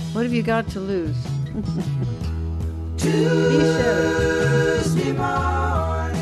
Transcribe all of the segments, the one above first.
What have you got to lose? Tuesday morning.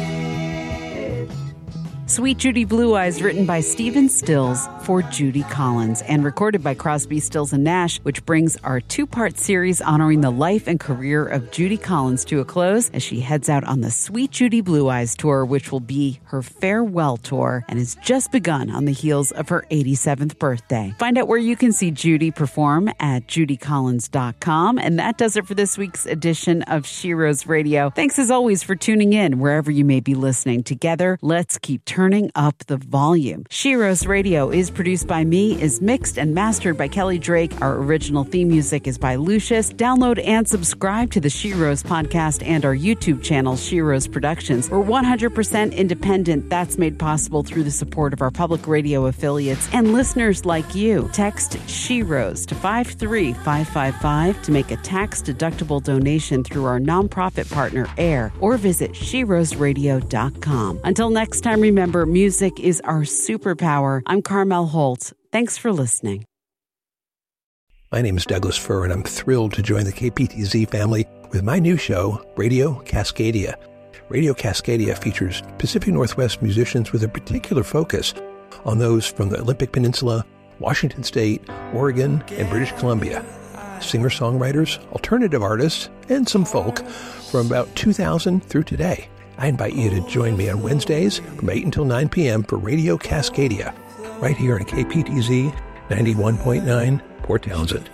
Sweet Judy Blue Eyes, written by Stephen Stills for Judy Collins and recorded by Crosby, Stills & Nash, which brings our two-part series honoring the life and career of Judy Collins to a close as she heads out on the Sweet Judy Blue Eyes tour, which will be her farewell tour and has just begun on the heels of her 87th birthday. Find out where you can see Judy perform at judycollins.com. And that does it for this week's edition of Sheroes Radio. Thanks as always for tuning in wherever you may be listening. Together, let's keep turning up the volume. Sheroes Radio is produced by me, is mixed and mastered by Kelly Drake. Our original theme music is by Lucius. Download and subscribe to the Sheroes podcast and our YouTube channel, Sheroes Productions. We're 100% independent. That's made possible through the support of our public radio affiliates and listeners like you. Text Sheroes to 53555 to make a tax-deductible donation through our nonprofit partner, AIR, or visit SheroesRadio.com. Until next time, remember, music is our superpower. I'm Carmel Holt. Thanks for listening. My name is Douglas Furr, and I'm thrilled to join the KPTZ family with my new show, Radio Cascadia. Radio Cascadia features Pacific Northwest musicians with a particular focus on those from the Olympic Peninsula, Washington State, Oregon, and British Columbia. Singer-songwriters, alternative artists, and some folk from about 2000 through today. I invite you to join me on Wednesdays from 8 until 9 p.m. for Radio Cascadia, right here on KPTZ 91.9, Port Townsend.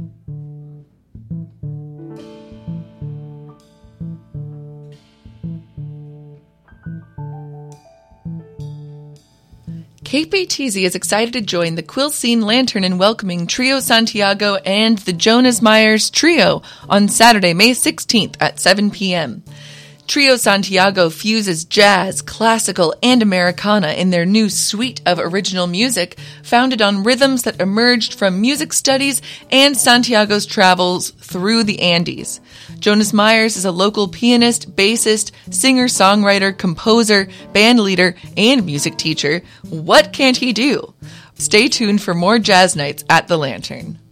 KPTZ is excited to join the Quilcene Lantern in welcoming Trio Santiago and the Jonas Myers Trio on Saturday, May 16th at 7 p.m. Trio Santiago fuses jazz, classical, and Americana in their new suite of original music, founded on rhythms that emerged from music studies and Santiago's travels through the Andes. Jonas Myers is a local pianist, bassist, singer-songwriter, composer, bandleader, and music teacher. What can't he do? Stay tuned for more jazz nights at the Lantern.